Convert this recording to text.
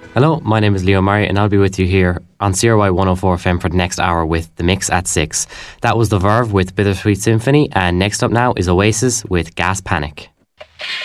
Hello, my name is Leo Murray and I'll be with you here on CRY 104 FM for the next hour with The Mix at 6. That was The Verve with Bittersweet Symphony, and next up now is Oasis with Gas Panic.